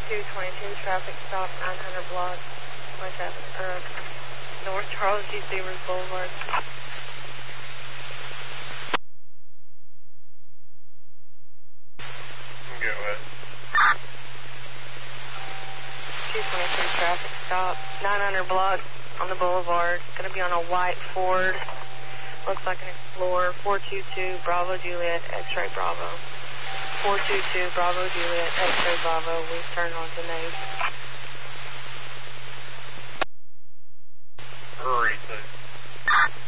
222, traffic stop 900 block, West Avenue, North Charles G. Severs Boulevard. Go ahead. 223, traffic stop 900 block on the boulevard. Going to be on a white Ford. Looks like an Explorer. 422 Bravo Juliet X-ray Bravo. 422 Bravo Juliet X-ray Bravo. We turn on to name. Hurry, please.